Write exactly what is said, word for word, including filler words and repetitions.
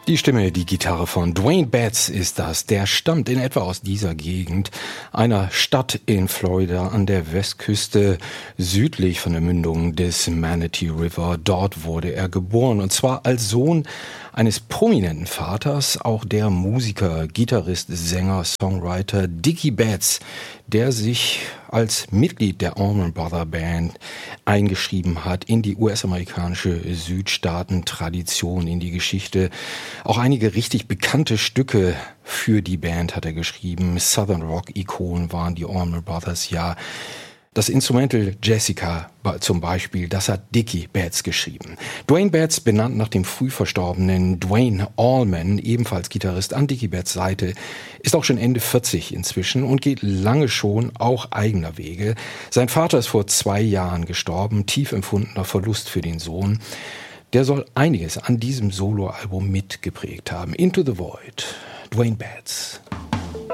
Die Stimme, die Gitarre von Dwayne Betts ist das. Der stammt in etwa aus dieser Gegend, einer Stadt in Florida an der Westküste, südlich von der Mündung des Manatee River. Dort wurde er geboren, und zwar als Sohn eines prominenten Vaters, auch der Musiker, Gitarrist, Sänger, Songwriter Dickie Betts, der sich als Mitglied der Allman Brothers Band eingeschrieben hat in die U S-amerikanische Südstaaten-Tradition, in die Geschichte. Auch einige richtig bekannte Stücke für die Band hat er geschrieben. Southern Rock-Ikonen waren die Allman Brothers, ja. Das Instrumental Jessica zum Beispiel, das hat Dickie Betts geschrieben. Dwayne Betts, benannt nach dem früh verstorbenen Duane Allman, ebenfalls Gitarrist an Dickie Betts Seite, ist auch schon Ende vierzig inzwischen und geht lange schon auch eigener Wege. Sein Vater ist vor zwei Jahren gestorben, tief empfundener Verlust für den Sohn. Der soll einiges an diesem Soloalbum mitgeprägt haben. Into the Void, Dwayne Betts.